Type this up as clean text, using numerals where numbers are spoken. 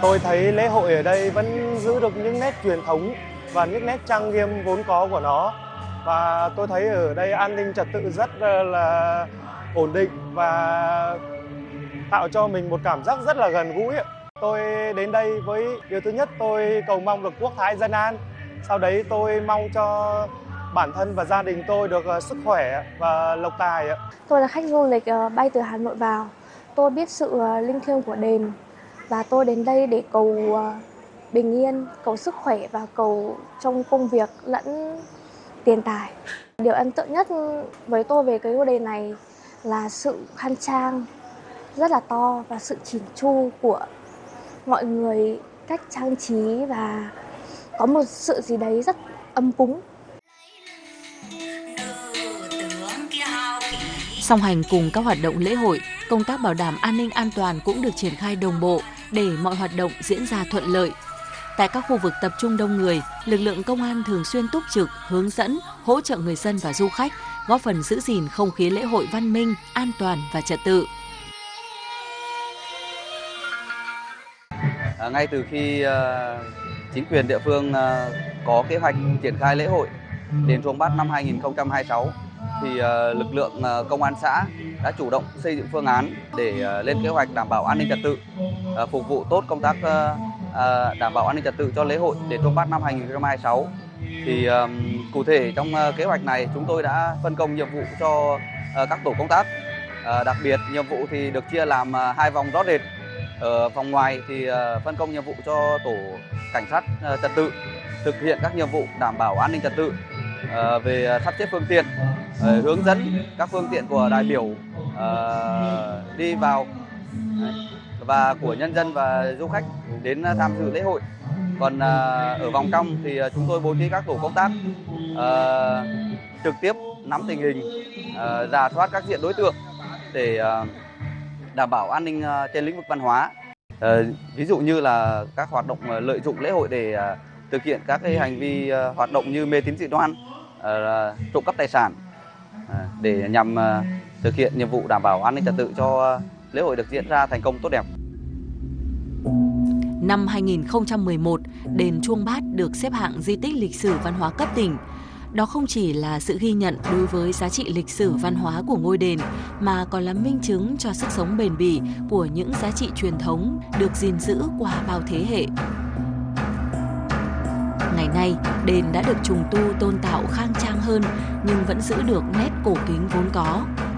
Tôi thấy lễ hội ở đây vẫn giữ được những nét truyền thống và những nét trang nghiêm vốn có của nó. Và tôi thấy ở đây an ninh trật tự rất là ổn định và tạo cho mình một cảm giác rất là gần gũi. Tôi đến đây với điều thứ nhất, tôi cầu mong được quốc thái dân an. Sau đấy tôi mong cho bản thân và gia đình tôi được sức khỏe và lộc tài. Tôi là khách du lịch bay từ Hà Nội vào. Tôi biết sự linh thiêng của đền và tôi đến đây để cầu bình yên, cầu sức khỏe và cầu trong công việc lẫn tiền tài. Điều ấn tượng nhất với tôi về cái ngôi đền này là sự khang trang rất là to và sự chỉn chu của mọi người, cách trang trí và có một sự gì đấy rất ấm cúng. Song hành cùng các hoạt động lễ hội, công tác bảo đảm an ninh an toàn cũng được triển khai đồng bộ để mọi hoạt động diễn ra thuận lợi. Tại các khu vực tập trung đông người, lực lượng công an thường xuyên túc trực, hướng dẫn, hỗ trợ người dân và du khách, góp phần giữ gìn không khí lễ hội văn minh, an toàn và trật tự. Ngay từ khi chính quyền địa phương có kế hoạch triển khai lễ hội đền Chuông Bát năm 2026 thì lực lượng công an xã đã chủ động xây dựng phương án để lên kế hoạch đảm bảo an ninh trật tự, phục vụ tốt công tác đảm bảo an ninh trật tự cho lễ hội đền Chuông Bát năm 2026. Thì cụ thể trong kế hoạch này chúng tôi đã phân công nhiệm vụ cho các tổ công tác. Đặc biệt nhiệm vụ thì được chia làm 2 vòng rõ rệt. Ở vòng ngoài thì phân công nhiệm vụ cho tổ cảnh sát trật tự thực hiện các nhiệm vụ đảm bảo an ninh trật tự về sắp xếp phương tiện, hướng dẫn các phương tiện của đại biểu đi vào và của nhân dân và du khách đến tham dự lễ hội. Còn ở vòng trong thì chúng tôi bố trí các tổ công tác trực tiếp nắm tình hình, rà soát các diện đối tượng để đảm bảo an ninh trên lĩnh vực văn hóa. Ví dụ như là các hoạt động lợi dụng lễ hội để thực hiện các cái hành vi hoạt động như mê tín dị đoan, trộm cắp tài sản để nhằm thực hiện nhiệm vụ đảm bảo an ninh trật tự cho lễ hội được diễn ra thành công tốt đẹp. Năm 2011, đền Chuông Bát được xếp hạng di tích lịch sử văn hóa cấp tỉnh. Đó không chỉ là sự ghi nhận đối với giá trị lịch sử văn hóa của ngôi đền, mà còn là minh chứng cho sức sống bền bỉ của những giá trị truyền thống được gìn giữ qua bao thế hệ. Ngày nay, đền đã được trùng tu tôn tạo khang trang hơn nhưng vẫn giữ được nét cổ kính vốn có.